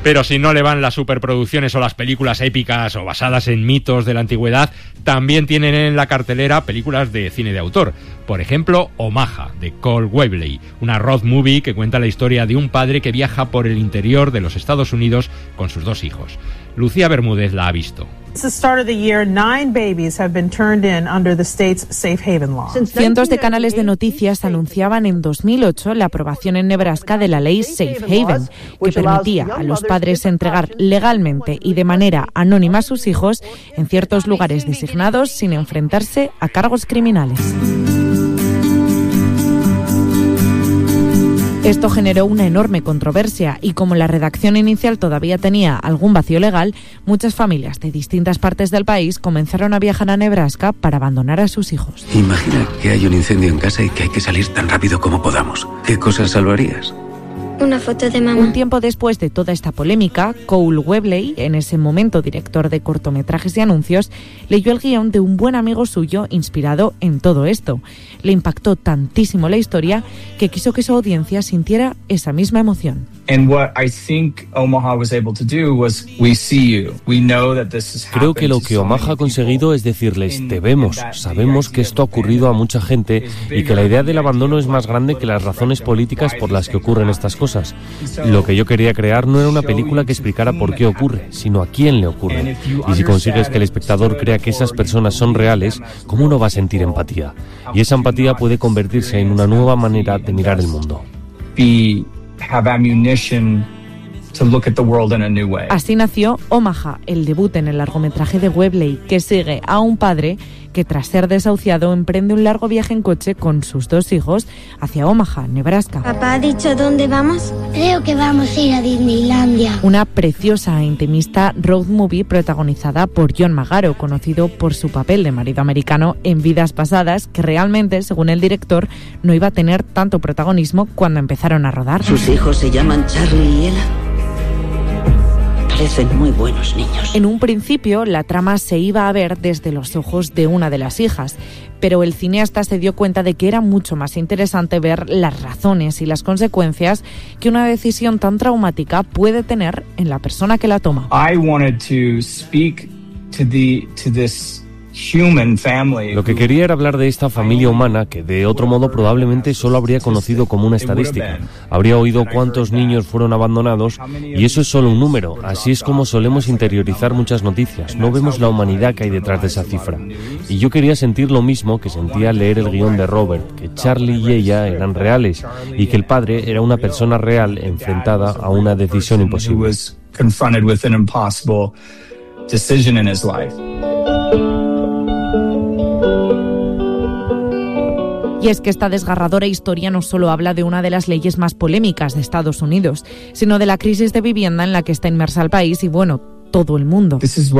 Pero si no le van las superproducciones o las películas épicas o basadas en mitos de la antigüedad, también tienen en la cartelera películas de cine de autor. Por ejemplo, Omaha, de Cole Webley, una road movie que cuenta la historia de un padre que viaja por el interior de los Estados Unidos con sus 2 hijos. Lucía Bermúdez la ha visto. Cientos de canales de noticias anunciaban en 2008 la aprobación en Nebraska de la ley Safe Haven, que permitía a los padres entregar legalmente y de manera anónima a sus hijos en ciertos lugares designados sin enfrentarse a cargos criminales. Esto generó una enorme controversia y como la redacción inicial todavía tenía algún vacío legal, muchas familias de distintas partes del país comenzaron a viajar a Nebraska para abandonar a sus hijos. Imagina que hay un incendio en casa y que hay que salir tan rápido como podamos. ¿Qué cosas salvarías? Una foto de mamá. Un tiempo después de toda esta polémica, Cole Webley, en ese momento director de cortometrajes y anuncios, leyó el guión de un buen amigo suyo inspirado en todo esto. Le impactó tantísimo la historia que quiso que su audiencia sintiera esa misma emoción. Creo que lo que Omaha ha conseguido es decirles, te vemos, sabemos que esto ha ocurrido a mucha gente y que la idea del abandono es más grande que las razones políticas por las que ocurren estas cosas. Lo que yo quería crear no era una película que explicara por qué ocurre, sino a quién le ocurre. Y si consigues que el espectador crea que esas personas son reales, ¿cómo no va a sentir empatía? Y esa empatía puede convertirse en una nueva manera de mirar el mundo. Así nació Omaha, el debut en el largometraje de Webley, que sigue a un padre que tras ser desahuciado emprende un largo viaje en coche con sus 2 hijos hacia Omaha, Nebraska. ¿Papá ha dicho dónde vamos? Creo que vamos a ir a Disneylandia. Una preciosa e intimista road movie protagonizada por John Magaro, conocido por su papel de marido americano en Vidas Pasadas, que realmente, según el director, no iba a tener tanto protagonismo cuando empezaron a rodar. ¿Sus hijos se llaman Charlie y Ella? Parecen muy buenos niños. En un principio, la trama se iba a ver desde los ojos de una de las hijas, pero el cineasta se dio cuenta de que era mucho más interesante ver las razones y las consecuencias que una decisión tan traumática puede tener en la persona que la toma. Lo que quería era hablar de esta familia humana que de otro modo probablemente solo habría conocido como una estadística. Habría oído cuántos niños fueron abandonados y eso es solo un número. Así es como solemos interiorizar muchas noticias. No vemos la humanidad que hay detrás de esa cifra. Y yo quería sentir lo mismo que sentía al leer el guión de Robert, que Charlie y ella eran reales y que el padre era una persona real enfrentada a una decisión imposible. Y es que esta desgarradora historia no solo habla de una de las leyes más polémicas de Estados Unidos, sino de la crisis de vivienda en la que está inmersa el país y, bueno, todo el mundo.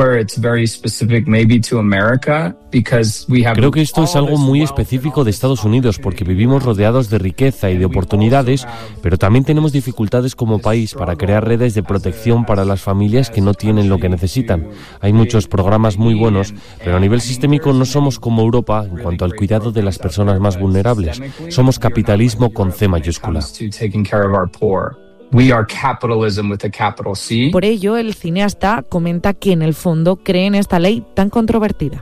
Creo que esto es algo muy específico de Estados Unidos porque vivimos rodeados de riqueza y de oportunidades, pero también tenemos dificultades como país para crear redes de protección para las familias que no tienen lo que necesitan. Hay muchos programas muy buenos, pero a nivel sistémico no somos como Europa en cuanto al cuidado de las personas más vulnerables. Somos capitalismo con C mayúscula. Por ello, el cineasta comenta que en el fondo cree en esta ley tan controvertida.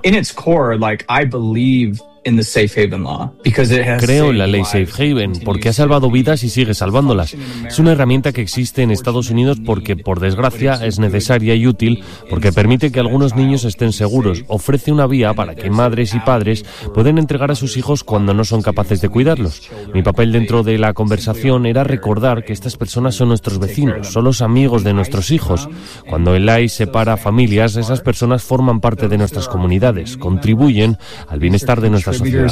Creo en la ley Safe Haven porque ha salvado vidas y sigue salvándolas. Es una herramienta que existe en Estados Unidos porque, por desgracia, es necesaria y útil porque permite que algunos niños estén seguros. Ofrece una vía para que madres y padres puedan entregar a sus hijos cuando no son capaces de cuidarlos. Mi papel dentro de la conversación era recordar que estas personas son nuestros vecinos, son los amigos de nuestros hijos. Cuando el AI separa familias, esas personas forman parte de nuestras comunidades, contribuyen al bienestar de nuestras sociedad.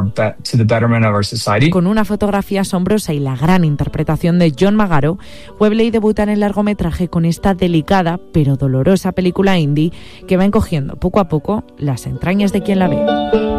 Con una fotografía asombrosa y la gran interpretación de John Magaro, Webley debuta en el largometraje con esta delicada pero dolorosa película indie que va encogiendo poco a poco las entrañas de quien la ve.